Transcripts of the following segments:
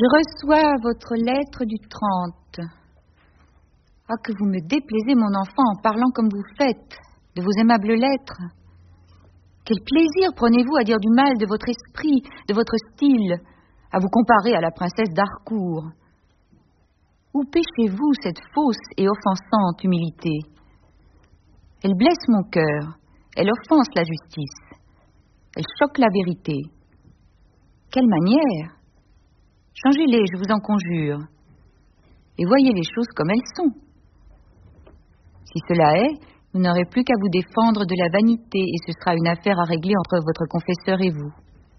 Je reçois votre lettre du 30. Ah, que vous me déplaisez, mon enfant, en parlant comme vous faites, de vos aimables lettres. Quel plaisir prenez-vous à dire du mal de votre esprit, de votre style, à vous comparer à la princesse d'Harcourt. Où pêchez-vous cette fausse et offensante humilité? Elle blesse mon cœur, elle offense la justice, elle choque la vérité. Quelle manière! Changez-les, je vous en conjure, et voyez les choses comme elles sont. Si cela est, vous n'aurez plus qu'à vous défendre de la vanité, et ce sera une affaire à régler entre votre confesseur et vous.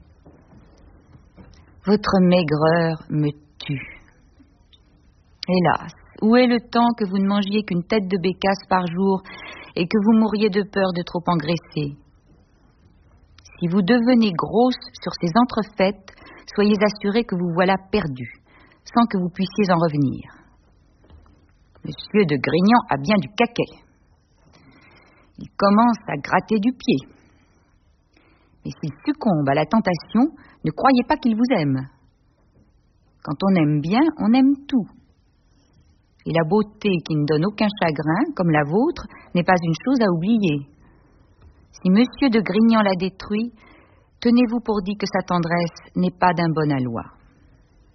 Votre maigreur me tue. Hélas, où est le temps que vous ne mangiez qu'une tête de bécasse par jour et que vous mouriez de peur de trop engraisser? Si vous devenez grosse sur ces entrefaites, soyez assurés que vous voilà perdus, sans que vous puissiez en revenir. Monsieur de Grignan a bien du caquet. Il commence à gratter du pied. Mais s'il succombe à la tentation, ne croyez pas qu'il vous aime. Quand on aime bien, on aime tout. Et la beauté qui ne donne aucun chagrin, comme la vôtre, n'est pas une chose à oublier. Si Monsieur de Grignan l'a détruit, tenez-vous pour dit que sa tendresse n'est pas d'un bon aloi.